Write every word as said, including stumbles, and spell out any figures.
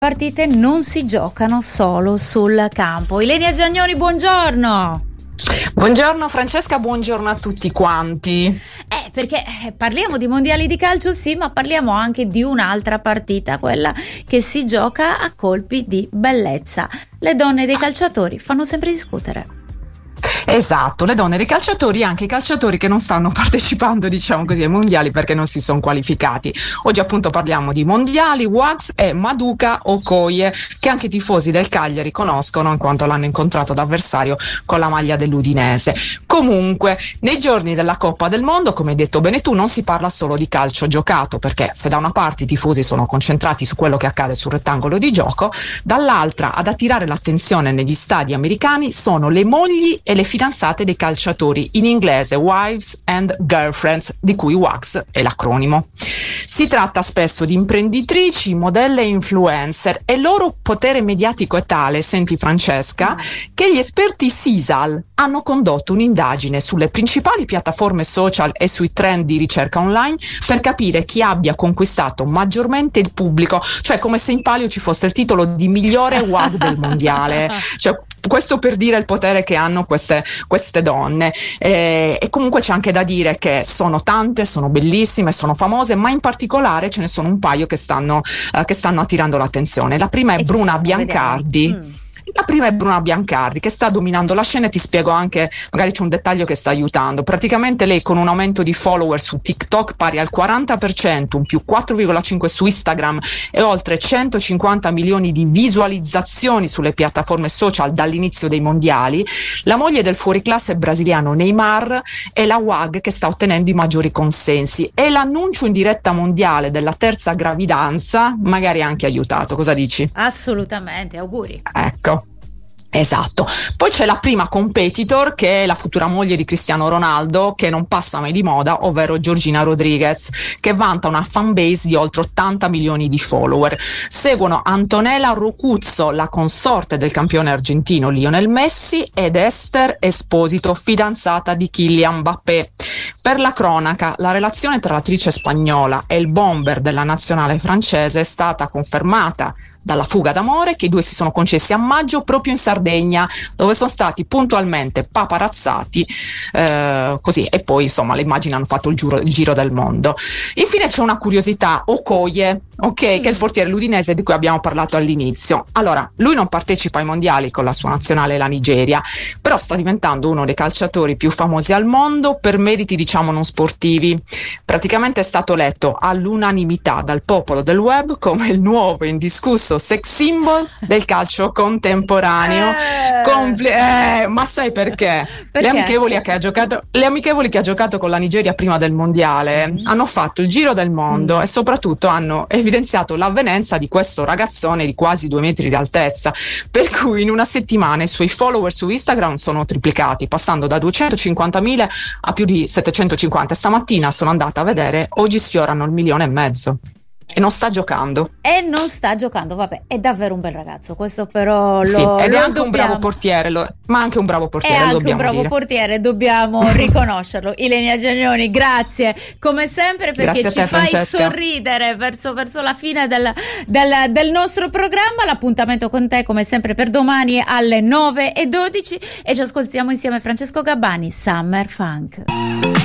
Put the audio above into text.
Partite non si giocano solo sul campo. Ilenia Giagnoni, buongiorno. Buongiorno Francesca, buongiorno a tutti quanti. Eh, perché parliamo di mondiali di calcio, sì, ma parliamo anche di un'altra partita, quella che si gioca a colpi di bellezza. Le donne dei calciatori fanno sempre discutere. Esatto, le donne dei calciatori e anche i calciatori che non stanno partecipando, diciamo così, ai mondiali perché non si sono qualificati. Oggi appunto parliamo di mondiali, Wags e Maduka Okoye, che anche i tifosi del Cagliari conoscono in quanto l'hanno incontrato da avversario con la maglia dell'Udinese. Comunque, nei giorni della Coppa del Mondo, come hai detto bene tu, non si parla solo di calcio giocato, perché se da una parte i tifosi sono concentrati su quello che accade sul rettangolo di gioco, dall'altra ad attirare l'attenzione negli stadi americani sono le mogli e le fidanzate dei calciatori, in inglese Wives and Girlfriends, di cui W A G S è l'acronimo. Si tratta spesso di imprenditrici, modelle e influencer, e il loro potere mediatico è tale, senti Francesca, che gli esperti Sisal hanno condotto un'indagine sulle principali piattaforme social e sui trend di ricerca online per capire chi abbia conquistato maggiormente il pubblico, cioè come se in palio ci fosse il titolo di migliore W A G del mondiale, cioè questo per dire il potere che hanno queste, queste donne. Eh, e comunque c'è anche da dire che sono tante, sono bellissime, sono famose, ma in particolare ce ne sono un paio che stanno, uh, che stanno attirando l'attenzione. La prima è Bruna Biancardi. Mm. La prima è Bruna Biancardi, che sta dominando la scena, e ti spiego anche, magari c'è un dettaglio che sta aiutando. Praticamente lei, con un aumento di follower su TikTok pari al quaranta per cento, un più quattro virgola cinque su Instagram e oltre centocinquanta milioni di visualizzazioni sulle piattaforme social dall'inizio dei mondiali, la moglie del fuoriclasse brasiliano Neymar è la W A G che sta ottenendo i maggiori consensi, e l'annuncio in diretta mondiale della terza gravidanza magari ha anche aiutato. Cosa dici? Assolutamente, auguri. Ecco. Esatto. Poi c'è la prima competitor, che è la futura moglie di Cristiano Ronaldo, che non passa mai di moda, ovvero Georgina Rodriguez, che vanta una fanbase di oltre ottanta milioni di follower. Seguono Antonella Rocuzzo, la consorte del campione argentino Lionel Messi, ed Esther Esposito, fidanzata di Kylian Mbappé. Per la cronaca, la relazione tra l'attrice spagnola e il bomber della nazionale francese è stata confermata dalla fuga d'amore che i due si sono concessi a maggio proprio in Sardegna, dove sono stati puntualmente paparazzati, eh, così, e poi insomma le immagini hanno fatto il giro, il giro del mondo. Infine c'è una curiosità, Okoye, ok, che è il portiere ludinese di cui abbiamo parlato all'inizio. Allora, lui non partecipa ai mondiali con la sua nazionale, la Nigeria, però sta diventando uno dei calciatori più famosi al mondo per meriti, diciamo, non sportivi. Praticamente è stato eletto all'unanimità dal popolo del web come il nuovo e indiscusso sex symbol del calcio contemporaneo. Eh. Compl- eh, ma sai perché? Perché? Le amichevoli che ha giocato, le amichevoli che ha giocato con la Nigeria prima del mondiale mm. hanno fatto il giro del mondo mm. e soprattutto hanno evidenziato l'avvenenza di questo ragazzone di quasi due metri di altezza, per cui in una settimana i suoi follower su Instagram sono triplicati, passando da duecentocinquantamila a più di settecentocinquanta. Stamattina sono andata a vedere, oggi sfiorano il milione e mezzo. E non sta giocando. E non sta giocando, vabbè, è davvero un bel ragazzo, questo però lo, sì, ed lo è anche dobbiamo. un bravo portiere, lo, ma anche un bravo portiere, è lo anche dobbiamo un bravo dire. portiere, dobbiamo riconoscerlo. Ilenia Giagnoni, grazie come sempre, perché Grazie ci te, fai Francesca. sorridere verso, verso la fine del, del, del nostro programma. L'appuntamento con te come sempre per domani alle nove e dodici, e ci ascoltiamo insieme Francesco Gabbani, Summer Funk.